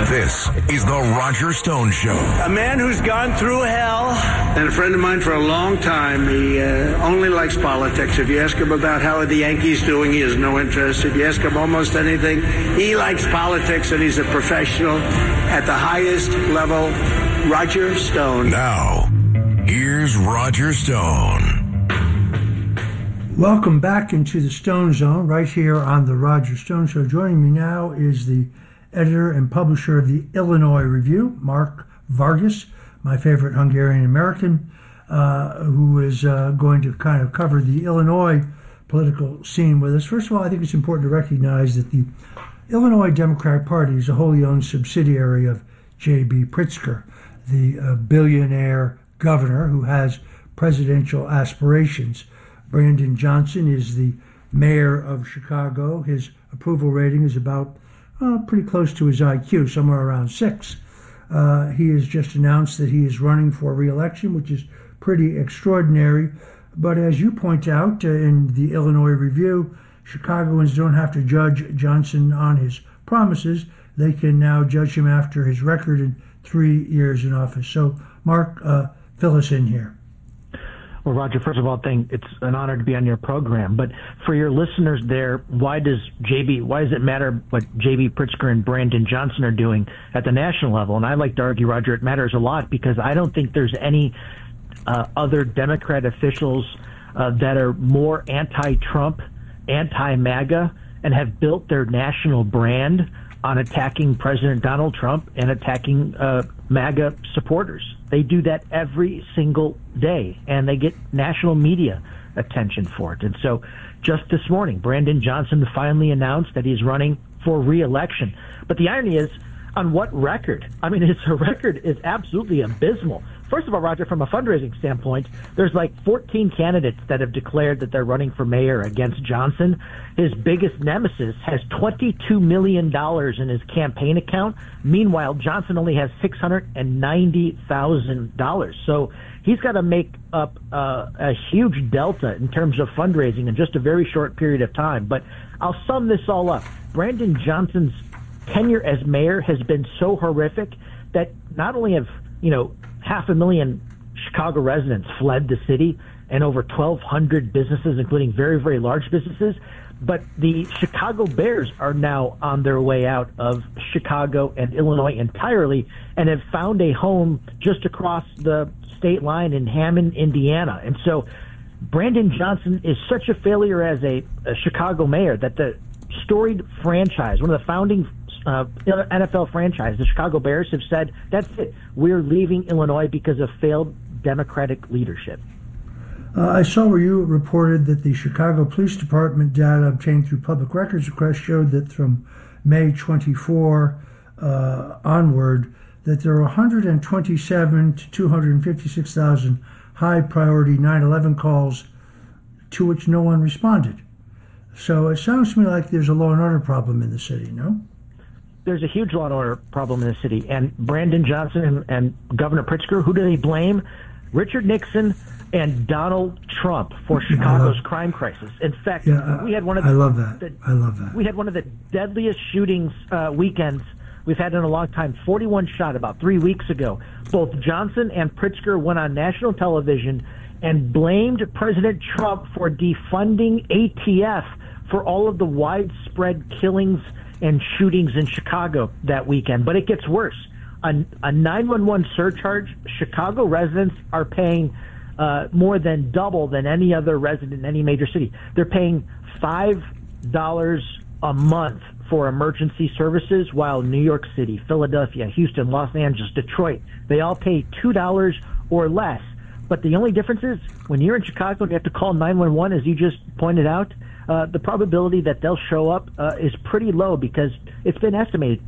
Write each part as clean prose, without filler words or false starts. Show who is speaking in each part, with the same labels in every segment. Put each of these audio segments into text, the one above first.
Speaker 1: This is the Roger Stone Show.
Speaker 2: A man who's gone through hell.
Speaker 3: And a friend of mine for a long time. He only likes politics. If you ask him about how are the Yankees doing, he has no interest. If you ask him almost anything, he likes politics, and he's a professional at the highest level. Roger Stone.
Speaker 1: Now, here's Roger Stone.
Speaker 4: Welcome back into the Stone Zone, right here on the Roger Stone Show. Joining me now is the editor and publisher of the Illinois Review, Mark Vargas, my favorite Hungarian-American, who is going to kind of cover the Illinois political scene with us. First of all, I think it's important to recognize that the Illinois Democratic Party is a wholly owned subsidiary of J.B. Pritzker, the billionaire governor who has presidential aspirations. Brandon Johnson is the mayor of Chicago. His approval rating is about pretty close to his IQ, somewhere around 6. He has just announced that he is running for re-election, which is pretty extraordinary. But as you point out in the Illinois Review, Chicagoans don't have to judge Johnson on his promises. They can now judge him after his record in 3 years in office. So, Mark, fill us in here.
Speaker 5: Well, Roger, first of all, it's an honor to be on your program. But for your listeners there, why does it matter what J.B. Pritzker and Brandon Johnson are doing at the national level? And I like to argue, Roger, it matters a lot because I don't think there's any other Democrat officials that are more anti-Trump, anti-MAGA, and have built their national brand on attacking President Donald Trump and attacking MAGA supporters. They do that every single day, and they get national media attention for it. And so just this morning, Brandon Johnson finally announced that he's running for re-election. But the irony is, on what record? I mean, his record is absolutely abysmal. First of all, Roger, from a fundraising standpoint, there's like 14 candidates that have declared that they're running for mayor against Johnson. His biggest nemesis has $22 million in his campaign account. Meanwhile, Johnson only has $690,000. So he's got to make up a huge delta in terms of fundraising in just a very short period of time. But I'll sum this all up. Brandon Johnson's tenure as mayor has been so horrific that not only have, 500,000 Chicago residents fled the city and over 1,200 businesses, including very, very large businesses, but the Chicago Bears are now on their way out of Chicago and Illinois entirely and have found a home just across the state line in Hammond, Indiana. And so Brandon Johnson is such a failure as a Chicago mayor that the storied franchise, one of the founding NFL franchise, the Chicago Bears, have said, that's it. We're leaving Illinois because of failed Democratic leadership.
Speaker 4: I saw where you reported that the Chicago Police Department data obtained through public records requests showed that from May 24 onward, that there are 127 to 256,000 high-priority 9/11 calls to which no one responded. So it sounds to me like there's a law and order problem in the city, no?
Speaker 5: There's a huge law and order problem in the city. And Brandon Johnson and Governor Pritzker, who do they blame? Richard Nixon and Donald Trump for Chicago's crime crisis. In fact, we had one of the,
Speaker 4: I love that.
Speaker 5: We had one of the deadliest shootings weekends we've had in a long time. 41 shot about 3 weeks ago. Both Johnson and Pritzker went on national television and blamed President Trump for defunding ATF for all of the widespread killings and shootings in Chicago that weekend. But it gets worse. A 911 surcharge, Chicago residents are paying more than double than any other resident in any major city. They're paying $5 a month for emergency services, while New York City, Philadelphia, Houston, Los Angeles, Detroit, they all pay $2 or less. But the only difference is when you're in Chicago and you have to call 911, as you just pointed out, the probability that they'll show up is pretty low because it's been estimated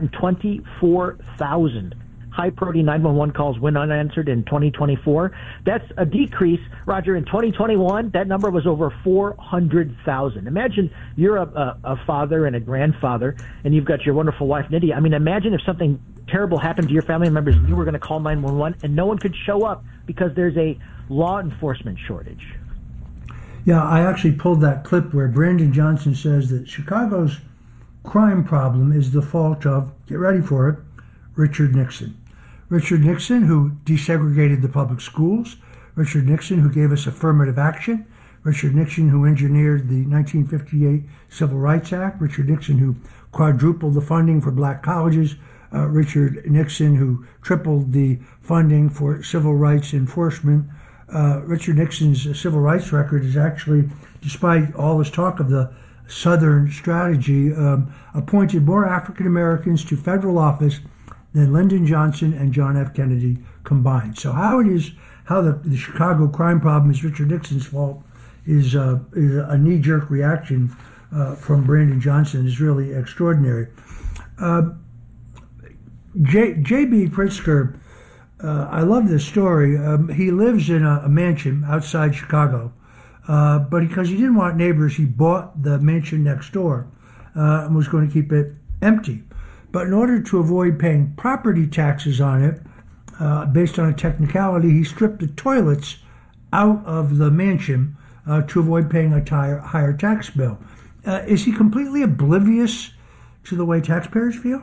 Speaker 5: 224,000 high-priority 911 calls went unanswered in 2024. That's a decrease. Roger, in 2021, that number was over 400,000. Imagine you're a father and a grandfather, and you've got your wonderful wife, Nydia. I mean, imagine if something terrible happened to your family members and you were going to call 911 and no one could show up because there's a law enforcement shortage.
Speaker 4: Yeah, I actually pulled that clip where Brandon Johnson says that Chicago's crime problem is the fault of, get ready for it, Richard Nixon. Richard Nixon, who desegregated the public schools. Richard Nixon, who gave us affirmative action. Richard Nixon, who engineered the 1958 Civil Rights Act. Richard Nixon, who quadrupled the funding for black colleges. Richard Nixon, who tripled the funding for civil rights enforcement. Richard Nixon's civil rights record is actually, despite all this talk of the Southern strategy, appointed more African Americans to federal office than Lyndon Johnson and John F. Kennedy combined. So how the Chicago crime problem is Richard Nixon's fault is a knee-jerk reaction from Brandon Johnson is really extraordinary. J.B. Pritzker, I love this story. He lives in a mansion outside Chicago, but because he didn't want neighbors, he bought the mansion next door and was going to keep it empty. But in order to avoid paying property taxes on it, based on a technicality, he stripped the toilets out of the mansion to avoid paying a higher tax bill. Is he completely oblivious to the way taxpayers feel?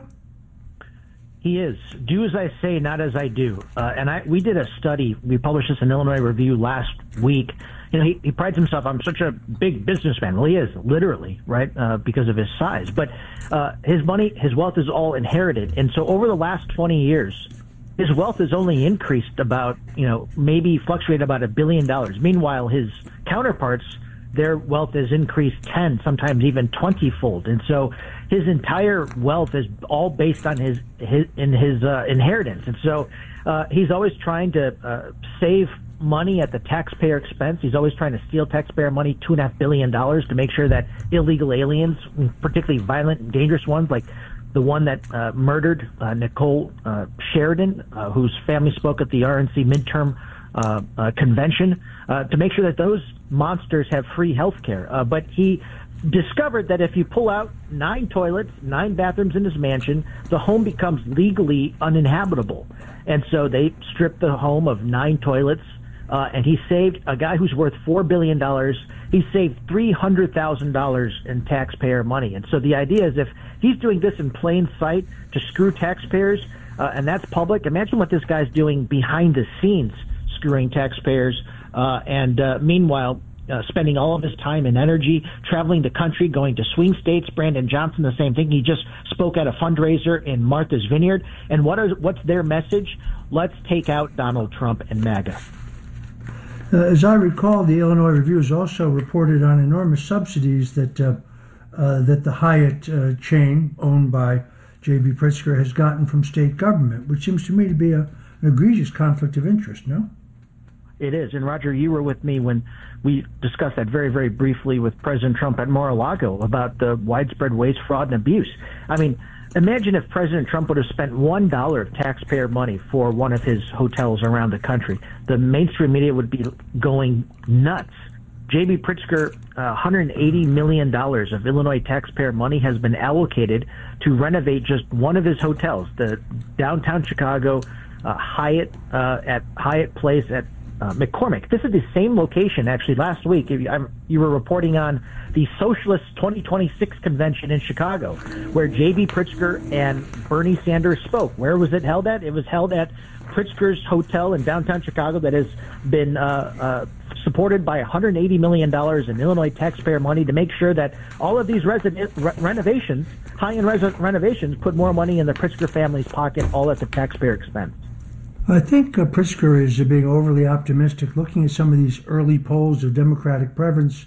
Speaker 5: He is. Do as I say, not as I do. We did a study. We published this in Illinois Review last week. You know, he prides himself. I'm such a big businessman. Well, he is, literally, right, because of his size. But his money, his wealth is all inherited. And so over the last 20 years, his wealth has only increased about, maybe fluctuated about $1 billion. Meanwhile, his counterparts, their wealth has increased 10, sometimes even 20-fold. And so his entire wealth is all based on his inheritance. And so he's always trying to save money at the taxpayer expense. He's always trying to steal taxpayer money, $2.5 billion, to make sure that illegal aliens, particularly violent and dangerous ones, like the one that murdered Nicole Sheridan, whose family spoke at the RNC midterm convention, to make sure that those monsters have free health care. But he discovered that if you pull out 9 toilets, 9 bathrooms in his mansion, the home becomes legally uninhabitable. And so they stripped the home of 9 toilets, and he saved a guy who's worth $4 billion. He saved $300,000 in taxpayer money. And so the idea is if he's doing this in plain sight to screw taxpayers, and that's public, imagine what this guy's doing behind the scenes, screwing taxpayers, and meanwhile, spending all of his time and energy traveling the country, going to swing states. Brandon Johnson, the same thing. He just spoke at a fundraiser in Martha's Vineyard. And what's their message? Let's take out Donald Trump and MAGA.
Speaker 4: As I recall, the Illinois Review has also reported on enormous subsidies that the Hyatt chain, owned by J.B. Pritzker, has gotten from state government, which seems to me to be an egregious conflict of interest, no?
Speaker 5: It is. And Roger, you were with me when we discussed that very, very briefly with President Trump at Mar-a-Lago about the widespread waste, fraud, and abuse. I mean, imagine if President Trump would have spent $1 of taxpayer money for one of his hotels around the country. The mainstream media would be going nuts. J.B. Pritzker, $180 million of Illinois taxpayer money has been allocated to renovate just one of his hotels, the downtown Chicago Hyatt at Hyatt Place at McCormick. This is the same location, actually, last week. You were reporting on the Socialist 2026 convention in Chicago, where J.B. Pritzker and Bernie Sanders spoke. Where was it held at? It was held at Pritzker's Hotel in downtown Chicago that has been supported by $180 million in Illinois taxpayer money to make sure that all of these renovations, high-end renovations, put more money in the Pritzker family's pocket, all at the taxpayer expense.
Speaker 4: I think Pritzker is being overly optimistic. Looking at some of these early polls of Democratic preference,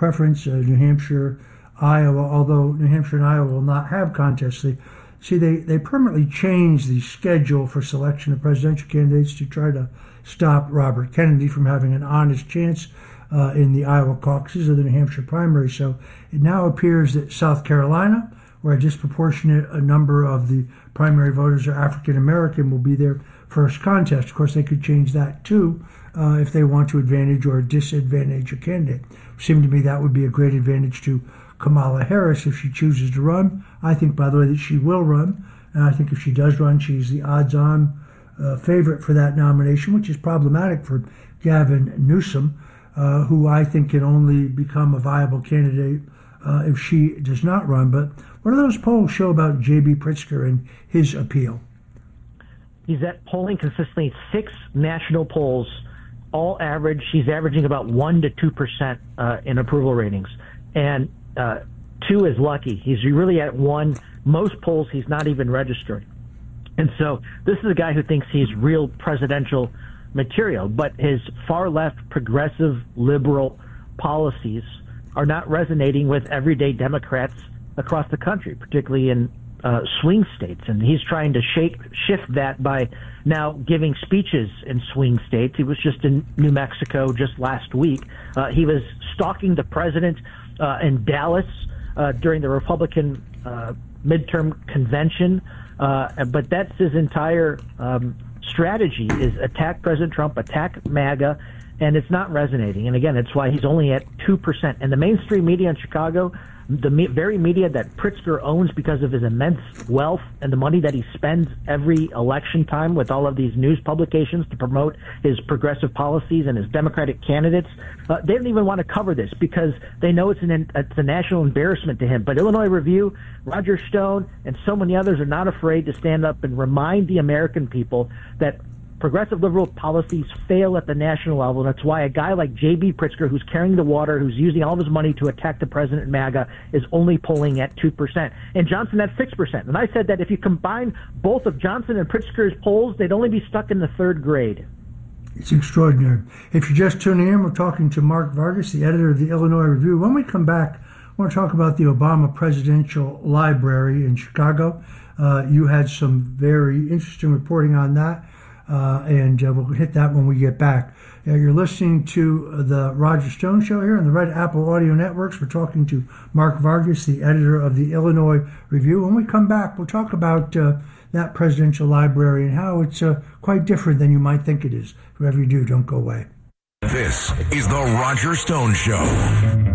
Speaker 4: New Hampshire, Iowa, although New Hampshire and Iowa will not have contests, they permanently changed the schedule for selection of presidential candidates to try to stop Robert Kennedy from having an honest chance in the Iowa caucuses or the New Hampshire primary. So it now appears that South Carolina, where a disproportionate number of the primary voters are African American, will be their first contest. Of course, they could change that too if they want to advantage or disadvantage a candidate. It seemed to me that would be a great advantage to Kamala Harris if she chooses to run. I think, by the way, that she will run. And I think if she does run, she's the odds-on favorite for that nomination, which is problematic for Gavin Newsom, who I think can only become a viable candidate if she does not run. But what do those polls show about J.B. Pritzker and his appeal?
Speaker 5: He's at polling consistently 6 national polls, all average. He's averaging about 1 to 2% in approval ratings, and 2 is lucky. He's really at 1. Most polls he's not even registering. And so this is a guy who thinks he's real presidential material, but his far-left, progressive, liberal policies are not resonating with everyday Democrats across the country, particularly in swing states. And he's trying to shift that by now giving speeches in swing states. He was just in New Mexico just last week. He was stalking the president in Dallas during the Republican midterm convention. But that's his entire strategy, is attack President Trump, attack MAGA, and it's not resonating. And again, it's why he's only at 2%. And the mainstream media in Chicago, the very media that Pritzker owns because of his immense wealth and the money that he spends every election time with all of these news publications to promote his progressive policies and his Democratic candidates, they don't even want to cover this because they know it's a national embarrassment to him. But Illinois Review, Roger Stone, and so many others are not afraid to stand up and remind the American people that progressive liberal policies fail at the national level. And that's why a guy like J.B. Pritzker, who's carrying the water, who's using all of his money to attack the president and MAGA, is only polling at 2%. And Johnson at 6%. And I said that if you combine both of Johnson and Pritzker's polls, they'd only be stuck in the 3rd grade.
Speaker 4: It's extraordinary. If you're just tuning in, we're talking to Mark Vargas, the editor of the Illinois Review. When we come back, I want to talk about the Obama Presidential Library in Chicago. You had some very interesting reporting on that. And we'll hit that when we get back. You're listening to the Roger Stone Show here on the Red Apple Audio Networks. We're talking to Mark Vargas, the editor of the Illinois Review. When we come back, we'll talk about that presidential library and how it's quite different than you might think it is. Whatever you do, don't go away.
Speaker 1: This is the Roger Stone Show.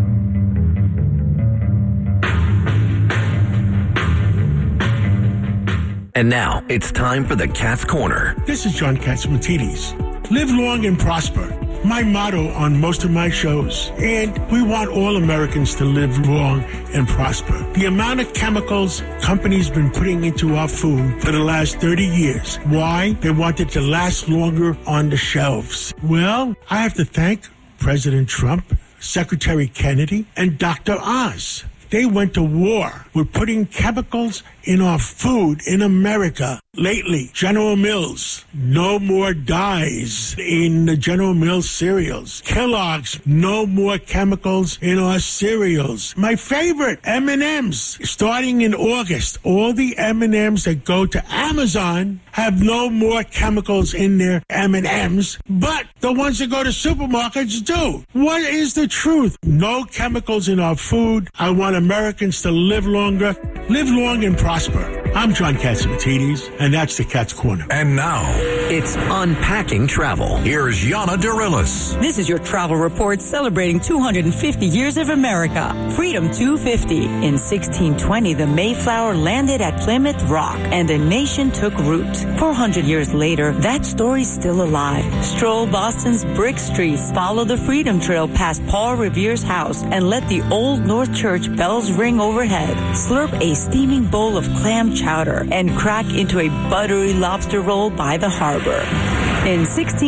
Speaker 1: And now, it's time for the Cat's Corner.
Speaker 6: This is John Catsimatidis. Live long and prosper. My motto on most of my shows. And we want all Americans to live long and prosper. The amount of chemicals companies been putting into our food for the last 30 years. Why? They want it to last longer on the shelves. Well, I have to thank President Trump, Secretary Kennedy, and Dr. Oz. They went to war with putting chemicals in our food in America. Lately, General Mills, no more dyes in the General Mills cereals. Kellogg's, no more chemicals in our cereals. My favorite, M&M's, starting in August, all the M&M's that go to Amazon have no more chemicals in their M&M's, but the ones that go to supermarkets do. What is the truth? No chemicals in our food. I want Americans to live longer, live long and prosper. I'm John Catsimatidis, and that's the Cat's Corner.
Speaker 1: And now,
Speaker 7: it's Unpacking Travel.
Speaker 1: Here's Yana Dirilis.
Speaker 8: This is your travel report celebrating 250 years of America. Freedom 250. In 1620, the Mayflower landed at Plymouth Rock, and a nation took root. 400 years later, that story's still alive. Stroll Boston's brick streets, follow the Freedom Trail past Paul Revere's house, and let the Old North Church bells ring overhead. Slurp a steaming bowl of clam chowder and crack into a buttery lobster roll by the harbor. In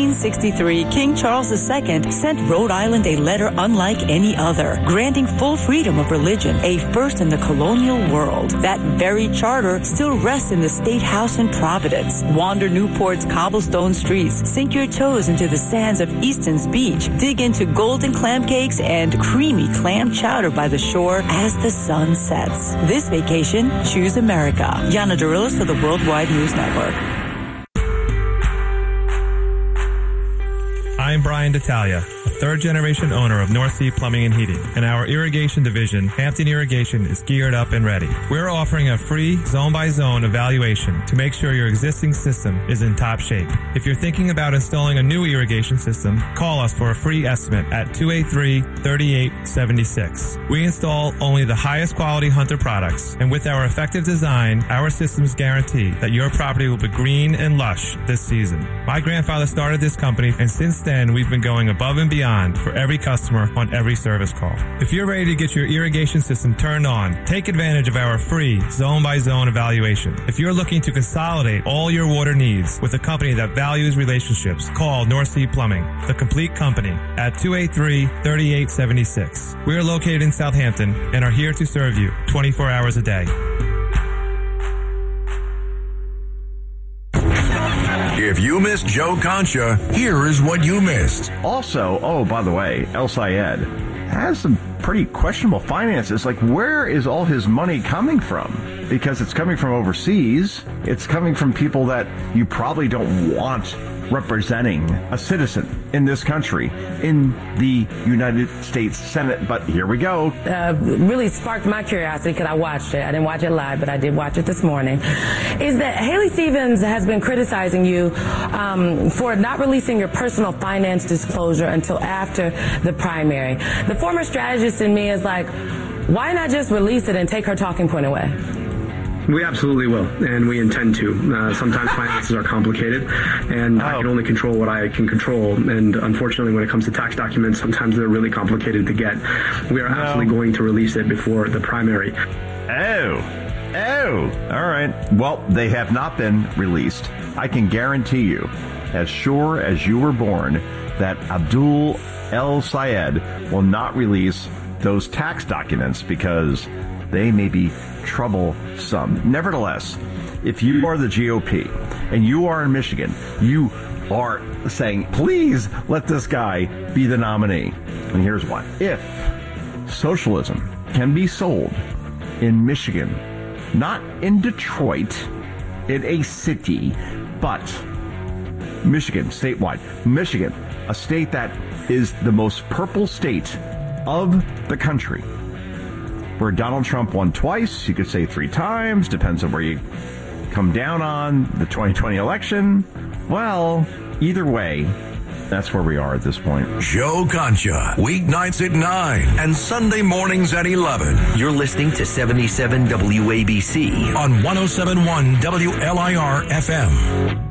Speaker 8: 1663, King Charles II sent Rhode Island a letter unlike any other, granting full freedom of religion, a first in the colonial world. That very charter still rests in the State House in Providence. Wander Newport's cobblestone streets, sink your toes into the sands of Easton's beach, dig into golden clam cakes and creamy clam chowder by the shore as the sun sets. This vacation, choose America. Yana Dirilis for the Worldwide News Network.
Speaker 9: I'm Brian D'Italia, a third-generation owner of North Sea Plumbing and Heating, and our irrigation division, Hampton Irrigation, is geared up and ready. We're offering a free zone-by-zone evaluation to make sure your existing system is in top shape. If you're thinking about installing a new irrigation system, call us for a free estimate at 283-3876. We install only the highest quality Hunter products, and with our effective design, our systems guarantee that your property will be green and lush this season. My grandfather started this company, and since then, we've been going above and and beyond for every customer on every service call. If you're ready to get your irrigation system turned on, take advantage of our free zone-by-zone evaluation. If you're looking to consolidate all your water needs with a company that values relationships, call North Sea Plumbing, the complete company, at 283-3876. We are located in Southampton and are here to serve you 24 hours a day.
Speaker 1: If you missed Joe Concha, here is what you missed.
Speaker 10: Also, by the way, El Sayed has some pretty questionable finances. Like, where is all his money coming from? Because it's coming from overseas. It's coming from people that you probably don't want representing a citizen in this country, in the United States Senate. But here we go.
Speaker 11: Really sparked my curiosity because I watched it. I didn't watch it live, but I did watch it this morning. Is that Haley Stevens has been criticizing you for not releasing your personal finance disclosure until after the primary. The former strategist in me is like, why not just release it and take her talking point away?
Speaker 12: We absolutely will, and we intend to. Sometimes finances are complicated, and I can only control what I can control. And unfortunately, when it comes to tax documents, sometimes they're really complicated to get. We are absolutely going to release it before the primary.
Speaker 10: Oh, all right. Well, they have not been released. I can guarantee you, as sure as you were born, that Abdul El Sayed will not release those tax documents because they may be troublesome. Nevertheless, if you are the GOP and you are in Michigan, you are saying, please let this guy be the nominee. And here's why. If socialism can be sold in Michigan, not in Detroit, in a city, but Michigan, statewide. Michigan, a state that is the most purple state of the country, where Donald Trump won twice, you could say 3 times, depends on where you come down on the 2020 election. Well, either way, that's where we are at this point.
Speaker 1: Joe Concha, weeknights at 9 and Sunday mornings at 11.
Speaker 7: You're listening to 77 WABC
Speaker 1: on 107.1 WLIR FM.